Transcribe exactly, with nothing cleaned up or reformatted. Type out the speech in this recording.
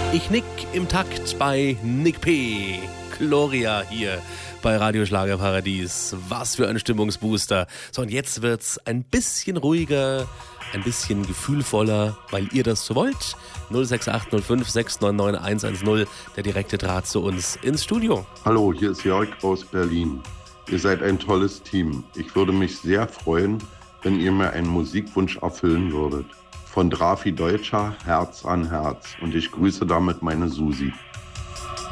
Ich nick im Takt bei Nick P. Gloria hier bei Radio Schlagerparadies. Was für ein Stimmungsbooster. So, und jetzt wird's ein bisschen ruhiger, ein bisschen gefühlvoller, weil ihr das so wollt. null sechs acht null fünf sechs neun neun eins eins null, der direkte Draht zu uns ins Studio. Hallo, hier ist Jörg aus Berlin. Ihr seid ein tolles Team. Ich würde mich sehr freuen, wenn ihr mir einen Musikwunsch erfüllen würdet. Von Drafi Deutscher, Herz an Herz. Und ich grüße damit meine Susi.